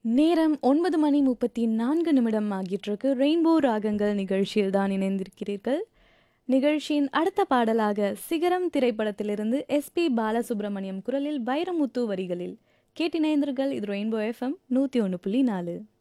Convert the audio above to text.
நேரம் 9:34 ஆகிட்டிருக்கு. ரெயின்போ ராகங்கள் நிகழ்ச்சியில் தான் இணைந்திருக்கிறீர்கள். நிகழ்ச்சியின் அடுத்த பாடலாக சிகரம் திரைப்படத்திலிருந்து எஸ்பி பாலசுப்ரமணியம் குரலில் வைரமுத்து வரிகளில் கேட்டிணைந்தீர்கள். இது ரெயின்போ எஃப்எம் 101.4.